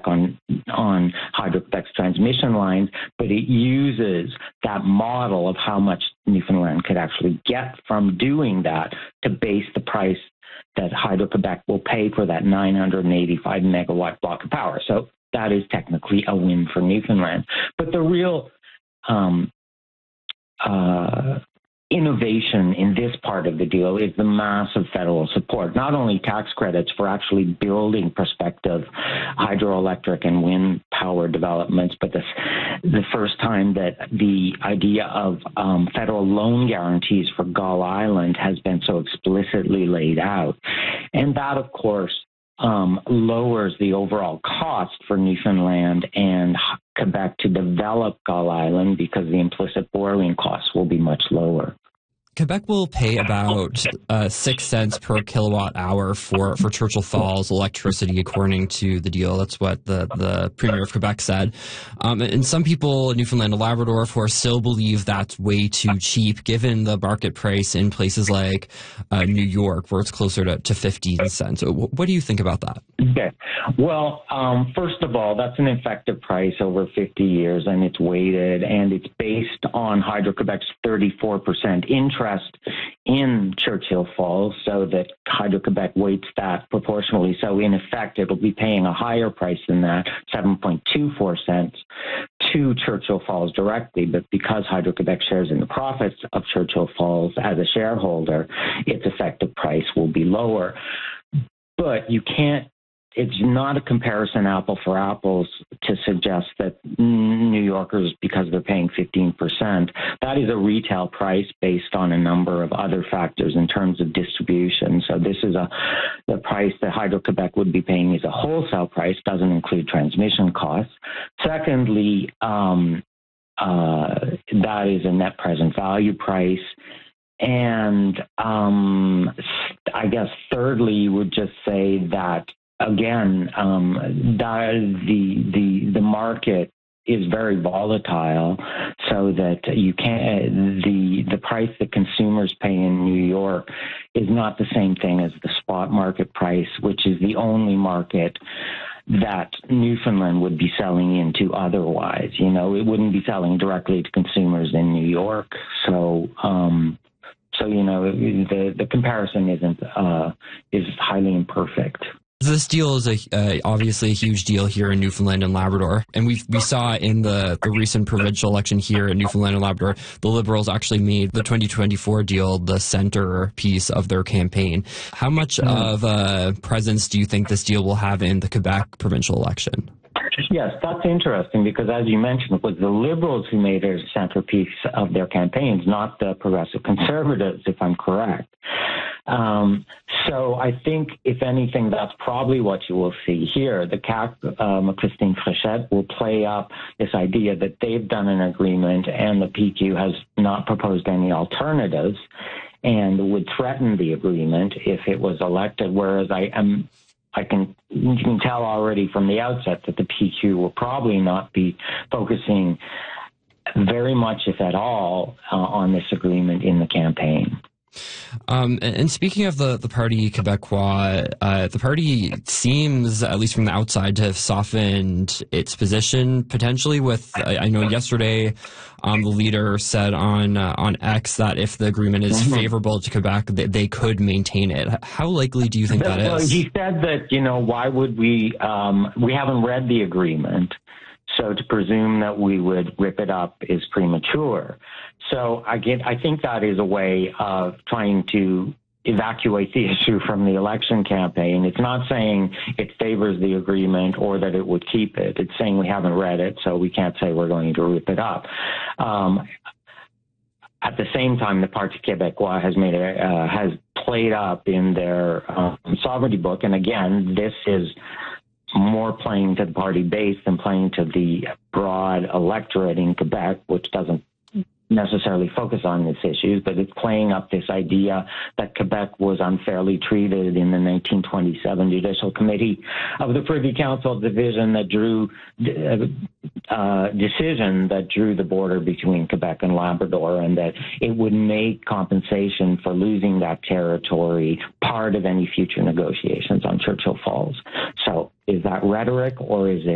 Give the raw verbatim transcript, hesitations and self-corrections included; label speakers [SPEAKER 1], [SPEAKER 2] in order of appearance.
[SPEAKER 1] on on Hydro-Quebec's transmission lines, but it uses that model of how much Newfoundland could actually get from doing that to base the price that Hydro-Quebec will pay for that nine hundred eighty-five megawatt block of power. So that is technically a win for Newfoundland. But the real um, uh, innovation in this part of the deal is the massive federal support, not only tax credits for actually building prospective hydroelectric and wind power developments, but this, the first time that the idea of um, federal loan guarantees for Gull Island has been so explicitly laid out. And that, of course, um, lowers the overall cost for Newfoundland and Quebec to develop Gull Island because the implicit borrowing costs will be much lower.
[SPEAKER 2] Quebec will pay about uh, six cents per kilowatt hour for, for Churchill Falls electricity, according to the deal. That's what the, the Premier of Quebec said. Um, and some people in Newfoundland and Labrador, of course, still believe that's way too cheap, given the market price in places like uh, New York, where it's closer to, to fifteen cents. So what do you think about that?
[SPEAKER 1] Okay. Well, um, first of all, that's an effective price over fifty years, and it's weighted, and it's based on Hydro-Quebec's thirty-four percent interest in Churchill Falls, so that Hydro-Quebec weights that proportionally. So in effect, it'll be paying a higher price than that, seven point two four cents, to Churchill Falls directly. But because Hydro-Quebec shares in the profits of Churchill Falls as a shareholder, its effective price will be lower. But you can't It's not a comparison apple for apples to suggest that New Yorkers, because they're paying fifteen percent, that is a retail price based on a number of other factors in terms of distribution. So this is a the price that Hydro-Quebec would be paying is a wholesale price, doesn't include transmission costs. Secondly, um, uh, that is a net present value price. And um, I guess thirdly, you would just say that Again, um, the the the market is very volatile, so that you can't the the price that consumers pay in New York is not the same thing as the spot market price, which is the only market that Newfoundland would be selling into otherwise. You know, it wouldn't be selling directly to consumers in New York. So. Um, so you know, the the comparison isn't uh, is highly imperfect.
[SPEAKER 2] This deal is a, uh, obviously a huge deal here in Newfoundland and Labrador. And we we saw in the, the recent provincial election here in Newfoundland and Labrador, the Liberals actually made the twenty twenty-four deal the centerpiece of their campaign. How much mm. of a presence do you think this deal will have in the Quebec provincial election?
[SPEAKER 1] Yes, that's interesting because, as you mentioned, it was the Liberals who made it a centerpiece of their campaigns, not the Progressive Conservatives, if I'm correct. Um, so I think, if anything, that's probably what you will see here. The C A Q, um, Christine Fréchette, will play up this idea that they've done an agreement and the P Q has not proposed any alternatives and would threaten the agreement if it was elected, whereas I am... I can you can tell already from the outset that the P Q will probably not be focusing very much, if at all, uh, on this agreement in the campaign.
[SPEAKER 2] Um, and speaking of the, the Parti Québécois, uh, the party seems, at least from the outside, to have softened its position potentially with, I, I know yesterday um, the leader said on uh, on X that if the agreement is mm-hmm. favorable to Quebec, they, they could maintain it. How likely do you think that, that
[SPEAKER 1] well,
[SPEAKER 2] is?
[SPEAKER 1] He said that, you know, why would we, um, we haven't read the agreement. So to presume that we would rip it up is premature. So I get, I think that is a way of trying to evacuate the issue from the election campaign. It's not saying it favors the agreement or that it would keep it. It's saying we haven't read it, so we can't say we're going to rip it up. Um, at the same time, the Parti Québécois has made a, uh, has played up in their um, sovereignty book, and again, this is more playing to the party base than playing to the broad electorate in Quebec, which doesn't necessarily focus on these issues, but it's playing up this idea that Quebec was unfairly treated in the nineteen twenty-seven Judicial Committee of the Privy Council division that drew uh, decision that drew the border between Quebec and Labrador, and that it would make compensation for losing that territory part of any future negotiations on Churchill Falls. So is that rhetoric, or is it